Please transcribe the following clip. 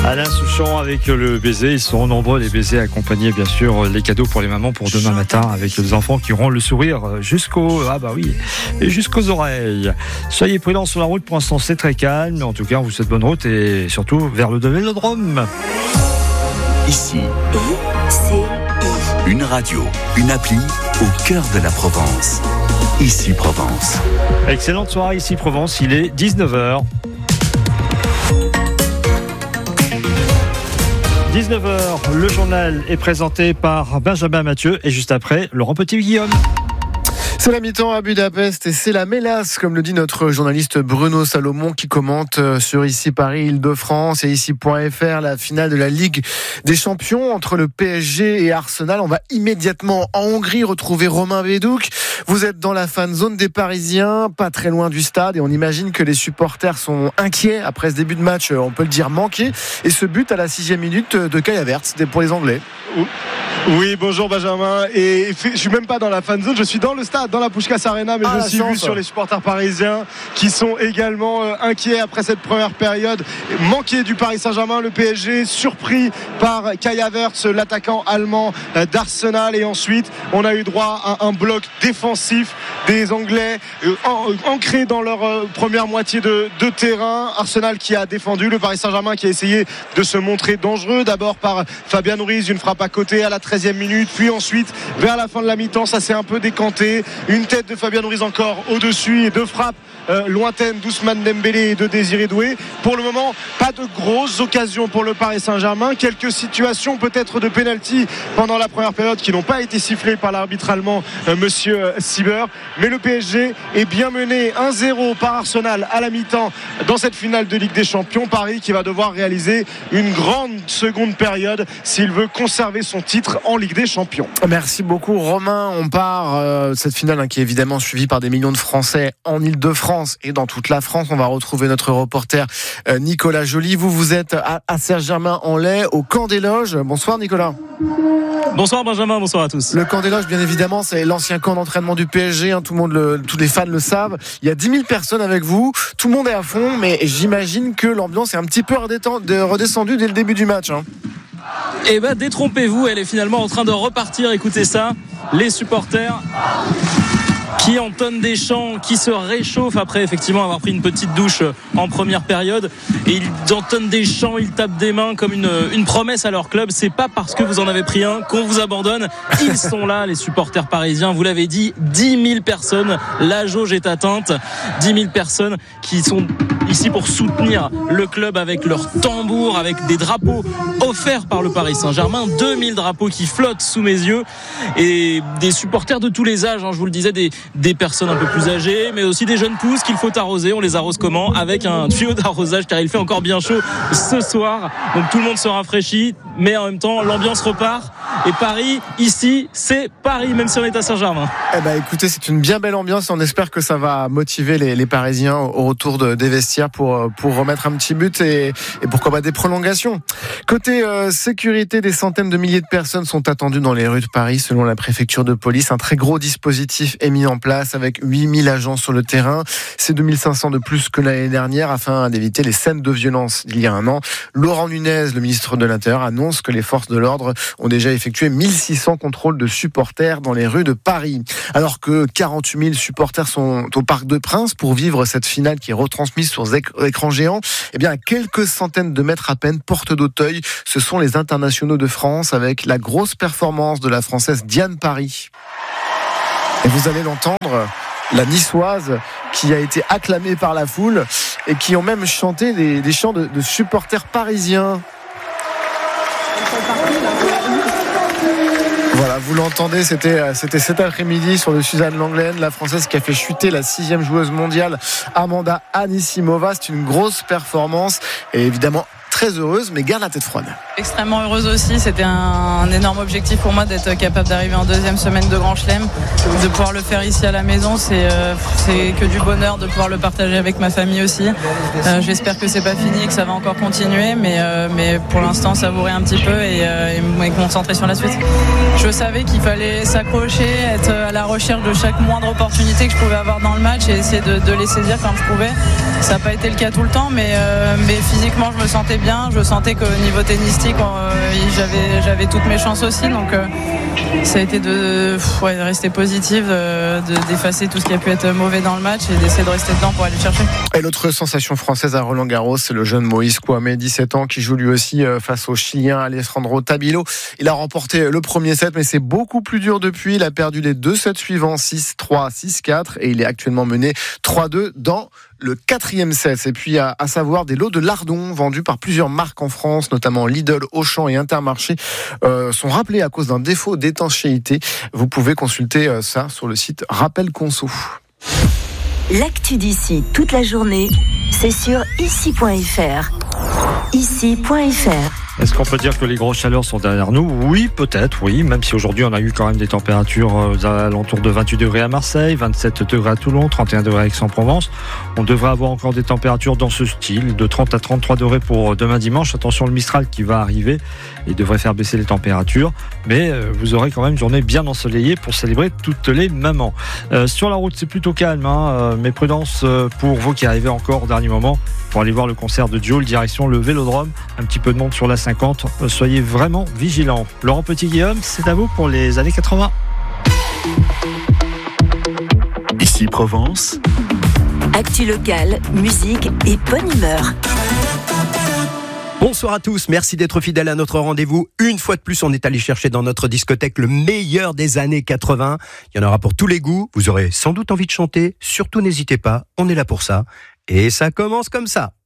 Alain Souchon avec le baiser. Ils seront nombreux les baisers, accompagnés bien sûr les cadeaux pour les mamans pour demain matin avec les enfants qui auront le sourire jusqu'aux oreilles. Soyez prudents sur la route, pour l'instant c'est très calme. En tout cas on vous souhaite bonne route et surtout vers le Vélodrome. Ici, une radio, une appli au cœur de la Provence. Ici Provence. Excellente soirée ici Provence, il est 19h. 19h, le journal est présenté par Benjamin Mathieu et juste après, Laurent Petit-Guillaume. C'est la mi-temps à Budapest et c'est la mélasse, comme le dit notre journaliste Bruno Salomon qui commente sur Ici Paris, Île-de-France et Ici.fr la finale de la Ligue des Champions entre le PSG et Arsenal. On va immédiatement en Hongrie retrouver Romain Bédouc. Vous êtes dans la fan zone des Parisiens, pas très loin du stade et on imagine que les supporters sont inquiets après ce début de match, on peut le dire manqué. Et ce but à la 6e minute de Kai Havertz, c'était pour les Anglais. Oui, bonjour Benjamin. Et je suis même pas dans la fan zone, je suis dans le stade, dans la Puskás Arena, mais je suis vu sur les supporters parisiens qui sont également inquiets après cette première période manquée du Paris Saint-Germain. Le PSG surpris par Kai Havertz, l'attaquant allemand d'Arsenal, et ensuite on a eu droit à un bloc défensif des Anglais ancré dans leur première moitié de terrain. Arsenal qui a défendu, le Paris Saint-Germain qui a essayé de se montrer dangereux, d'abord par Fabian Ruiz, une frappe à côté à la 13e minute, puis ensuite vers la fin de la mi-temps ça s'est un peu décanté, une tête de Fabian Ruiz encore au-dessus et deux frappes lointaines d'Ousmane Dembélé et de Désiré Doué. Pour le moment pas de grosses occasions pour le Paris Saint-Germain, quelques situations peut-être de pénalty pendant la première période qui n'ont pas été sifflées par l'arbitre allemand monsieur Sieber, mais le PSG est bien mené 1-0 par Arsenal à la mi-temps dans cette finale de Ligue des Champions. Paris qui va devoir réaliser une grande seconde période s'il veut conserver son titre en Ligue des Champions. Merci beaucoup Romain. On part cette finale qui est évidemment suivie par des millions de Français en Île-de-France et dans toute la France. On va retrouver notre reporter Nicolas Joly. Vous êtes à Saint-Germain-en-Laye au Camp des Loges. Bonsoir Nicolas. Bonsoir Benjamin, bonsoir à tous. Le Camp des Loges, bien évidemment, c'est l'ancien camp d'entraînement du PSG, tous les fans le savent. Il y a 10 000 personnes avec vous, tout le monde est à fond, mais j'imagine que l'ambiance est un petit peu redescendue dès le début du match. Eh ben détrompez-vous, elle est finalement en train de repartir. Écoutez ça, les supporters qui entonnent des chants, qui se réchauffent après effectivement avoir pris une petite douche en première période, et ils entonnent des chants, ils tapent des mains comme une promesse à leur club. C'est pas parce que vous en avez pris un qu'on vous abandonne. Ils sont là, les supporters parisiens, vous l'avez dit, 10 000 personnes, la jauge est atteinte, 10 000 personnes qui sont ici pour soutenir le club avec leurs tambours, avec des drapeaux offerts par le Paris Saint-Germain, 2000 drapeaux qui flottent sous mes yeux, et des supporters de tous les âges, je vous le disais, des personnes un peu plus âgées, mais aussi des jeunes pousses qu'il faut arroser. On les arrose comment ? Avec un tuyau d'arrosage, car il fait encore bien chaud ce soir, donc tout le monde se rafraîchit, mais en même temps l'ambiance repart. Et Paris, ici, c'est Paris, même si on est à Saint-Germain. Écoutez, c'est une bien belle ambiance. On espère que ça va motiver les Parisiens au retour des vestiaires pour remettre un petit but et pourquoi pas des prolongations. Côté sécurité, des centaines de milliers de personnes sont attendues dans les rues de Paris, selon la préfecture de police. Un très gros dispositif est mis en place avec 8000 agents sur le terrain. C'est 2500 de plus que l'année dernière afin d'éviter les scènes de violence d'il y a un an. Laurent Nunez, le ministre de l'Intérieur, annonce que les forces de l'ordre ont déjà effectué 1600 contrôles de supporters dans les rues de Paris. Alors que 48 000 supporters sont au Parc des Princes pour vivre cette finale qui est retransmise sur écran géant, à quelques centaines de mètres à peine, porte d'Auteuil, ce sont les internationaux de France avec la grosse performance de la Française Diane Paris. Et vous allez l'entendre, la niçoise qui a été acclamée par la foule et qui ont même chanté des chants de supporters parisiens. Voilà, vous l'entendez, c'était cet après-midi sur le Suzanne Lenglen, la Française qui a fait chuter la 6e joueuse mondiale Amanda Anisimova. C'est une grosse performance et évidemment très heureuse, mais garde la tête froide. Extrêmement heureuse aussi, c'était un énorme objectif pour moi d'être capable d'arriver en deuxième semaine de Grand Chelem, de pouvoir le faire ici à la maison, c'est que du bonheur de pouvoir le partager avec ma famille aussi. J'espère que c'est pas fini, que ça va encore continuer, mais pour l'instant savourer un petit peu et me concentrer sur la suite. Je savais qu'il fallait s'accrocher, être à la recherche de chaque moindre opportunité que je pouvais avoir dans le match et essayer de les saisir quand je pouvais. Ça n'a pas été le cas tout le temps, mais physiquement je me sentais bien. bien. Je sentais qu'au niveau tennistique, j'avais toutes mes chances aussi. Donc ça a été de rester positive, d'effacer tout ce qui a pu être mauvais dans le match et d'essayer de rester dedans pour aller le chercher. Et l'autre sensation française à Roland-Garros, c'est le jeune Moïse Kouamé, 17 ans, qui joue lui aussi face au Chilien Alejandro Tabilo. Il a remporté le premier set, mais c'est beaucoup plus dur depuis. Il a perdu les 2 sets suivants, 6-3, 6-4, et il est actuellement mené 3-2 dans le 4e set. Et puis à savoir des lots de lardons vendus par plusieurs marques en France, notamment Lidl, Auchan et Intermarché, sont rappelés à cause d'un défaut d'étanchéité. Vous pouvez consulter ça sur le site Rappel Conso. L'actu d'ici toute la journée, c'est sur ici.fr. Ici.fr. Est-ce qu'on peut dire que les grosses chaleurs sont derrière nous ? Oui, peut-être, oui. Même si aujourd'hui, on a eu quand même des températures aux alentours de 28 degrés à Marseille, 27 degrés à Toulon, 31 degrés à Aix-en-Provence. On devrait avoir encore des températures dans ce style, de 30 à 33 degrés pour demain dimanche. Attention, le Mistral qui va arriver, il devrait faire baisser les températures. Mais vous aurez quand même une journée bien ensoleillée pour célébrer toutes les mamans. Sur la route, c'est plutôt calme, mais prudence pour vous qui arrivez encore au dernier moment pour aller voir le concert de Jul, direction le Vélodrome. Un petit peu de monde sur la 50. Soyez vraiment vigilants. Laurent Petit-Guillaume, c'est à vous pour les années 80. Ici Provence. Actu locale, musique et bonne humeur. Bonsoir à tous, merci d'être fidèles à notre rendez-vous. Une fois de plus, on est allé chercher dans notre discothèque le meilleur des années 80. Il y en aura pour tous les goûts. Vous aurez sans doute envie de chanter. Surtout n'hésitez pas, on est là pour ça. Et ça commence comme ça.